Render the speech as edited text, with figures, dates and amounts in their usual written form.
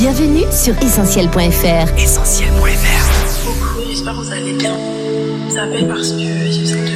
Bienvenue sur Essentiel.fr. Essentiel.fr. Coucou, j'espère que vous allez bien. Je vous appelle parce que je sais que